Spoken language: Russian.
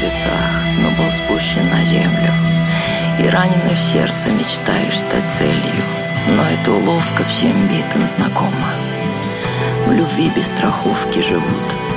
небесах, но был спущен на землю. И раненый в сердце мечтаешь стать целью, но эта уловка всем битым знакома. В любви без страховки живут